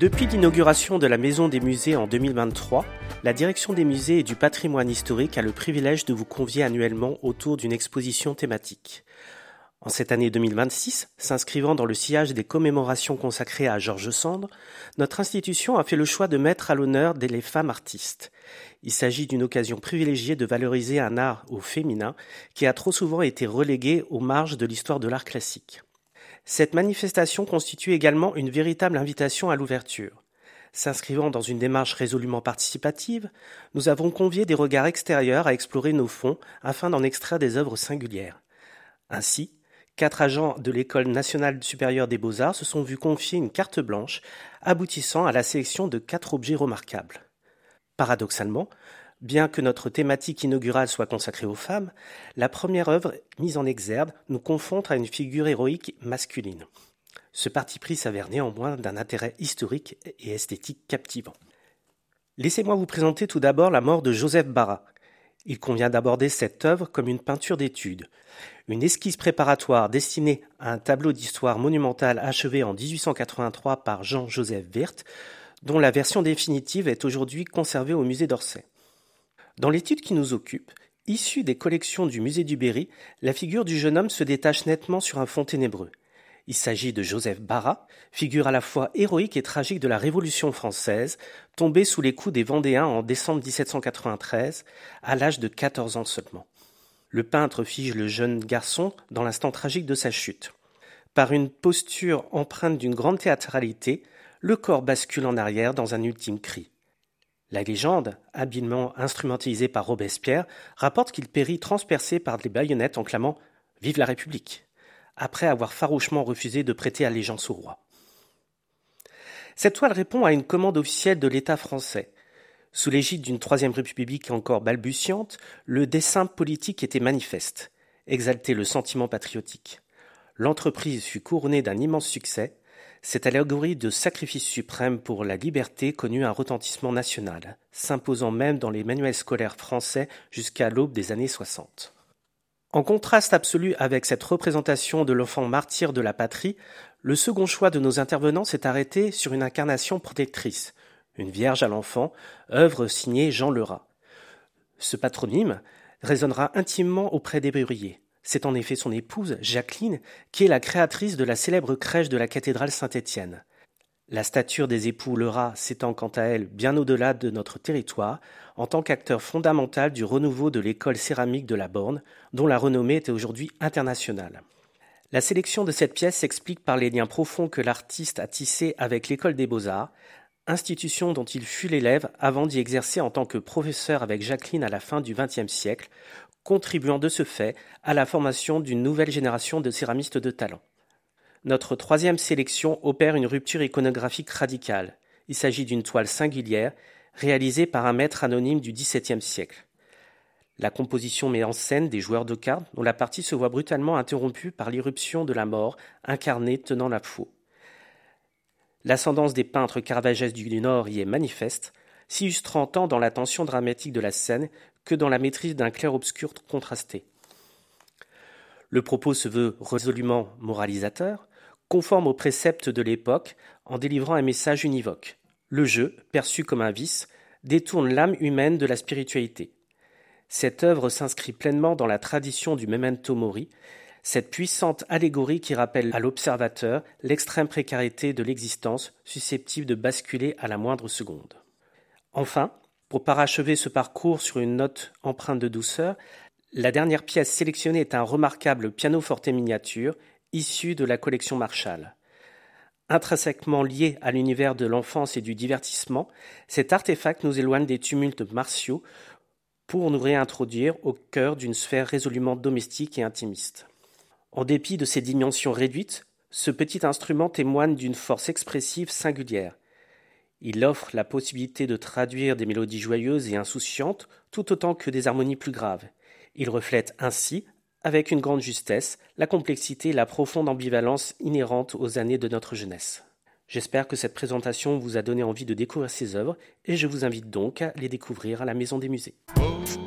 Depuis l'inauguration de la Maison des Musées en 2023, la Direction des Musées et du Patrimoine historique a le privilège de vous convier annuellement autour d'une exposition thématique. En cette année 2026, s'inscrivant dans le sillage des commémorations consacrées à George Sand, notre institution a fait le choix de mettre à l'honneur les femmes artistes. Il s'agit d'une occasion privilégiée de valoriser un art au féminin qui a trop souvent été relégué aux marges de l'histoire de l'art classique. Cette manifestation constitue également une véritable invitation à l'ouverture. S'inscrivant dans une démarche résolument participative, nous avons convié des regards extérieurs à explorer nos fonds afin d'en extraire des œuvres singulières. Ainsi, 4 agents de l'École nationale supérieure des beaux-arts se sont vus confier une carte blanche aboutissant à la sélection de 4 objets remarquables. Paradoxalement, bien que notre thématique inaugurale soit consacrée aux femmes, la première œuvre mise en exergue nous confronte à une figure héroïque masculine. Ce parti pris s'avère néanmoins d'un intérêt historique et esthétique captivant. Laissez-moi vous présenter tout d'abord la mort de Joseph Barra. Il convient d'aborder cette œuvre comme une peinture d'étude, une esquisse préparatoire destinée à un tableau d'histoire monumentale achevé en 1883 par Jean-Joseph Wirth, dont la version définitive est aujourd'hui conservée au musée d'Orsay. Dans l'étude qui nous occupe, issue des collections du musée du Berry, la figure du jeune homme se détache nettement sur un fond ténébreux. Il s'agit de Joseph Barra, figure à la fois héroïque et tragique de la Révolution française, tombé sous les coups des Vendéens en décembre 1793, à l'âge de 14 ans seulement. Le peintre fige le jeune garçon dans l'instant tragique de sa chute. Par une posture empreinte d'une grande théâtralité, le corps bascule en arrière dans un ultime cri. La légende, habilement instrumentalisée par Robespierre, rapporte qu'il périt transpercé par des baïonnettes en clamant « Vive la République !» après avoir farouchement refusé de prêter allégeance au roi. Cette toile répond à une commande officielle de l'État français. Sous l'égide d'une Troisième République encore balbutiante, le dessein politique était manifeste, exalter le sentiment patriotique. L'entreprise fut couronnée d'un immense succès. Cette allégorie de sacrifice suprême pour la liberté connut un retentissement national, s'imposant même dans les manuels scolaires français jusqu'à l'aube des années 60. En contraste absolu avec cette représentation de l'enfant martyr de la patrie, le second choix de nos intervenants s'est arrêté sur une incarnation protectrice, une Vierge à l'enfant, œuvre signée Jean Lerat. Ce patronyme résonnera intimement auprès des Berruyers. C'est en effet son épouse, Jacqueline, qui est la créatrice de la célèbre crèche de la cathédrale Saint-Étienne. La stature des époux Lerat s'étend quant à elle bien au-delà de notre territoire, en tant qu'acteur fondamental du renouveau de l'école céramique de la Borne, dont la renommée est aujourd'hui internationale. La sélection de cette pièce s'explique par les liens profonds que l'artiste a tissés avec l'école des beaux-arts, institution dont il fut l'élève avant d'y exercer en tant que professeur avec Jacqueline à la fin du XXe siècle, contribuant de ce fait à la formation d'une nouvelle génération de céramistes de talent. Notre troisième sélection opère une rupture iconographique radicale. Il s'agit d'une toile singulière, réalisée par un maître anonyme du XVIIe siècle. La composition met en scène des joueurs de cartes dont la partie se voit brutalement interrompue par l'irruption de la mort, incarnée tenant la faux. L'ascendance des peintres caravagès du Nord y est manifeste, s'illustrant tant dans la tension dramatique de la scène que dans la maîtrise d'un clair-obscur contrasté. Le propos se veut résolument moralisateur, conforme aux préceptes de l'époque en délivrant un message univoque. Le jeu, perçu comme un vice, détourne l'âme humaine de la spiritualité. Cette œuvre s'inscrit pleinement dans la tradition du memento mori, cette puissante allégorie qui rappelle à l'observateur l'extrême précarité de l'existence susceptible de basculer à la moindre seconde. Enfin, pour parachever ce parcours sur une note empreinte de douceur, la dernière pièce sélectionnée est un remarquable pianoforte miniature issu de la collection Marshall. Intrinsèquement lié à l'univers de l'enfance et du divertissement, cet artefact nous éloigne des tumultes martiaux pour nous réintroduire au cœur d'une sphère résolument domestique et intimiste. En dépit de ses dimensions réduites, ce petit instrument témoigne d'une force expressive singulière. Il offre la possibilité de traduire des mélodies joyeuses et insouciantes tout autant que des harmonies plus graves. Il reflète ainsi, avec une grande justesse, la complexité et la profonde ambivalence inhérentes aux années de notre jeunesse. J'espère que cette présentation vous a donné envie de découvrir ces œuvres et je vous invite donc à les découvrir à la Maison des Musées.